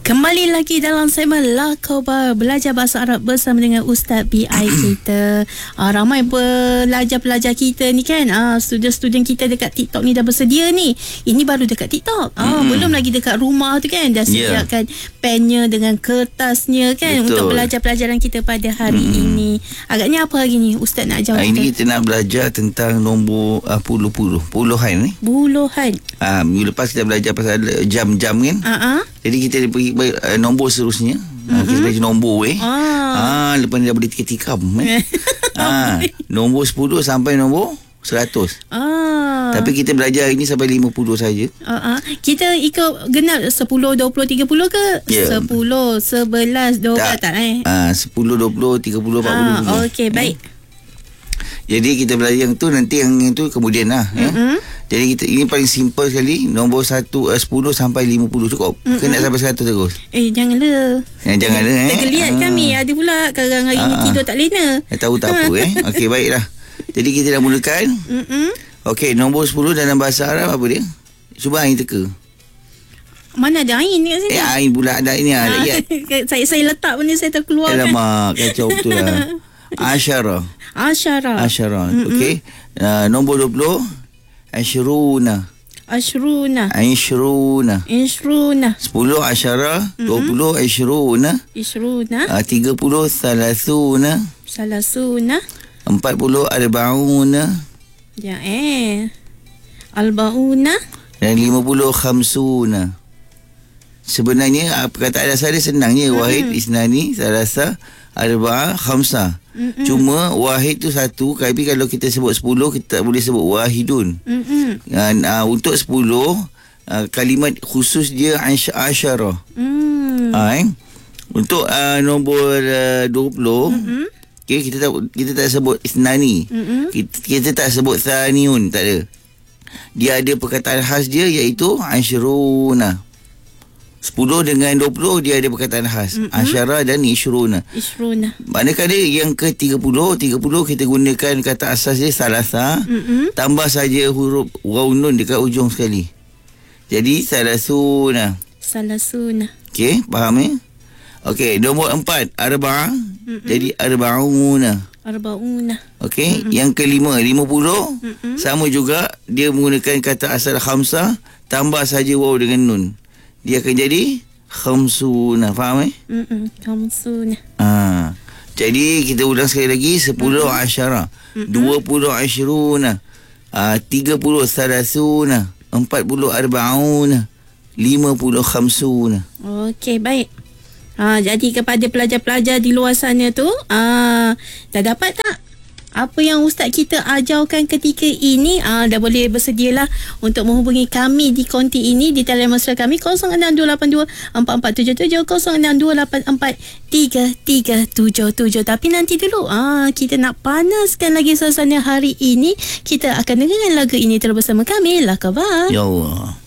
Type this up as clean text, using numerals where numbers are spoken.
Kembali lagi dalam segmen La Khabar, belajar bahasa Arab bersama dengan Ustaz BI kita. Ramai pelajar-pelajar kita ni kan, student-student kita dekat TikTok ni dah bersedia ni. Ini baru dekat TikTok. Belum lagi dekat rumah tu kan, dah sediakan pennya dengan kertasnya kan. Betul. Untuk belajar pelajaran kita pada hari ini. Agaknya apa hari ni Ustaz nak ajar kita? Ini kita nak belajar tentang nombor puluhan ni. Puluhan. Minggu lepas kita belajar pasal jam-jam kan. Jadi kita pergi nombor seterusnya. Kita belajar nombor lepas ni dah boleh tikam nombor 10 sampai nombor 100. Tapi kita belajar ini sampai 50 saja. Kita ikut genap 10, 20, 30 ke? 10, 11, 12 tak 10, 20, 30, 40. Okey, baik. Jadi kita belajar yang tu, nanti yang itu kemudian lah. Jadi kita, ini paling simple sekali. Nombor 10 sampai 50 cukup. Kena sampai 100 terus. Janganlah. Janganlah. Tergeliat kami. Ada pula karang hari ni tidur tak lena. Tahu tak apa Okey, baiklah. Jadi kita dah mulakan. Okey, nombor 10 dalam bahasa Arab apa dia? Cuba Ain teka. Mana ada Ain kat sini? Ain pula ada ini. Saya letak benda saya terkeluar. Alamak, kacau betul lah. Asyara. Okey. Nombor 20. Ashruna. 10 asyara, 20 ashruna, 30 salasuna, 40 arbauna, albauna, dan 50 khamsuna. Sebenarnya perkataan dasar dia senang je. Wahid, isnani, salasa, arba'a, khamsa. Cuma wahid tu satu. Tapi kalau kita sebut 10, kita tak boleh sebut wahidun. Dan untuk 10, kalimat khusus dia asyara. Untuk nombor 20, kita tak sebut isnani. Kita tak sebut thaniun, tak ada. Dia ada perkataan khas dia, iaitu asyruna. 10 dengan 20 dia ada perkataan khas. Asyara dan ishruna. Manakala yang ke 30 kita gunakan kata asas dia salasa. Tambah saja huruf waw nun dekat ujung sekali. Jadi salasuna. Okey, faham ya? Okey, nombor 4 arba'a. Jadi arbauna. Okey, yang kelima 50. Sama juga, dia menggunakan kata asal khamsah, tambah saja waw dengan nun. Dia akan jadi khamsuna. Faham khamsuna. Jadi kita ulang sekali lagi. 10 asyara, 20 asyruna, 30 salasuna, 40 arbauna, 50 khamsuna. Okey, baik. Jadi kepada pelajar-pelajar di luar sana tu, dah dapat tak apa yang Ustaz kita ajarkan ketika ini? Dah boleh bersedialah untuk menghubungi kami di konti ini, di talian mesra kami 0628244770, 0628433377. Tapi nanti dulu, kita nak panaskan lagi suasana hari ini. Kita akan dengarkan lagu ini terus bersama kami, La Khabar. Ya Allah.